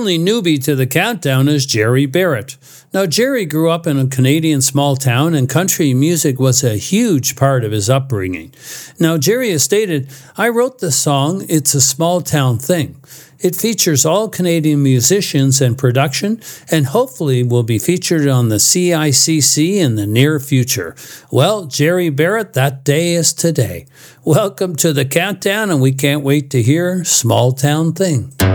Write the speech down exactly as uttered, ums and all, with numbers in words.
only newbie to the countdown is Jerry Barrett. Now, Jerry grew up in a Canadian small town, and country music was a huge part of his upbringing. Now, Jerry has stated, "I wrote the song, It's a Small Town Thing. It features all Canadian musicians and production, and hopefully will be featured on the C I C C in the near future." Well, Jerry Barrett, that day is today. Welcome to the countdown, and we can't wait to hear Small Town Thing.